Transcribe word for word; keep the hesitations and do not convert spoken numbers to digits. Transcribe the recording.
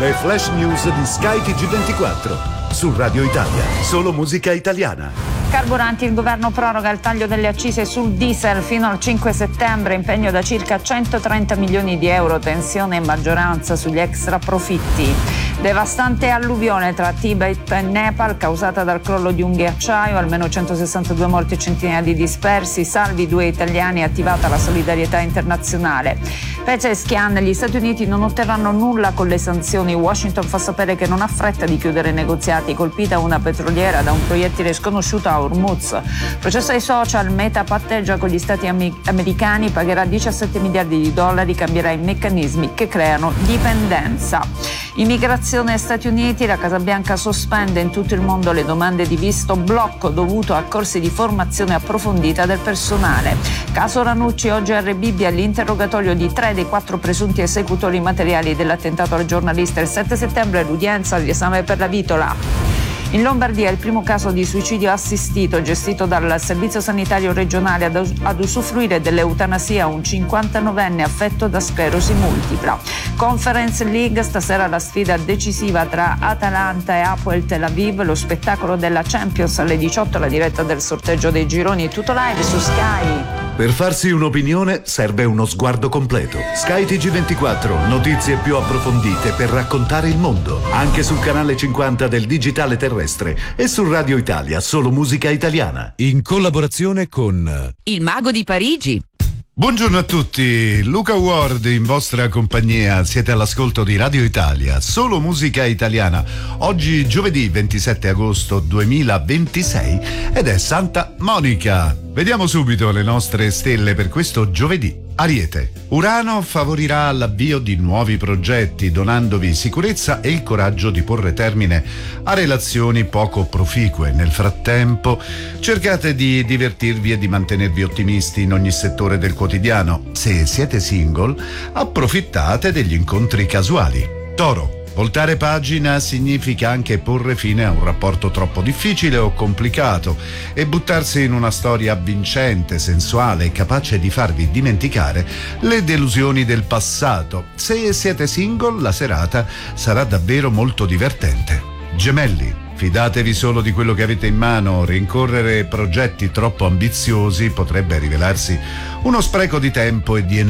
Le flash news di Sky T G ventiquattro su Radio Italia. Solo musica italiana. Carburanti, il governo proroga il taglio delle accise sul diesel fino al cinque settembre, impegno da circa centotrenta milioni di euro, tensione in maggioranza sugli extra profitti. Devastante alluvione tra Tibet e Nepal causata dal crollo di un ghiacciaio, almeno centosessantadue morti e centinaia di dispersi, salvi due italiani, attivata la solidarietà internazionale. Pezeshkian, gli Stati Uniti non otterranno nulla con le sanzioni, Washington fa sapere che non ha fretta di chiudere i negoziati, colpita una petroliera da un proiettile sconosciuto a Hormuz. Processo ai social, Meta patteggia con gli stati am- americani, pagherà diciassette miliardi di dollari, cambierà i meccanismi che creano dipendenza. Immigrazione Stati Uniti, la Casa Bianca sospende in tutto il mondo le domande di visto, blocco dovuto a corsi di formazione approfondita del personale. Caso Ranucci, oggi R B B all'interrogatorio di tre dei quattro presunti esecutori materiali dell'attentato al giornalista. Il sette settembre l'udienza di esame per la vitola. In Lombardia il primo caso di suicidio assistito gestito dal Servizio Sanitario Regionale ad, ad usufruire dell'eutanasia un cinquantanovenne affetto da sclerosi multipla. Conference League, stasera la sfida decisiva tra Atalanta e Hapoel Tel Aviv, lo spettacolo della Champions alle diciotto, la diretta del sorteggio dei gironi, tutto live su Sky. Per farsi un'opinione serve uno sguardo completo. Sky T G ventiquattro, notizie più approfondite per raccontare il mondo. Anche sul canale cinquanta del digitale terrestre e su Radio Italia, solo musica italiana. In collaborazione con Il Mago di Parigi. Buongiorno a tutti, Luca Ward in vostra compagnia, siete all'ascolto di Radio Italia, solo musica italiana. Oggi giovedì ventisette agosto duemilaventisei ed è Santa Monica. Vediamo subito le nostre stelle per questo giovedì. Ariete. Urano favorirà l'avvio di nuovi progetti, donandovi sicurezza e il coraggio di porre termine a relazioni poco proficue. Nel frattempo, cercate di divertirvi e di mantenervi ottimisti in ogni settore del quotidiano. Se siete single, approfittate degli incontri casuali. Toro. Voltare pagina significa anche porre fine a un rapporto troppo difficile o complicato e buttarsi in una storia avvincente, sensuale e capace di farvi dimenticare le delusioni del passato. Se siete single, la serata sarà davvero molto divertente. Gemelli. Fidatevi solo di quello che avete in mano, rincorrere progetti troppo ambiziosi potrebbe rivelarsi uno spreco di tempo e di energia.